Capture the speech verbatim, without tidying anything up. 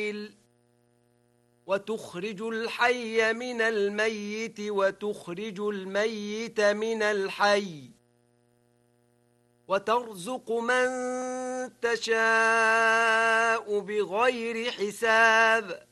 وتخرج الحي من الميت وتخرج الميت من الحي وترزق من تشاء بغير حساب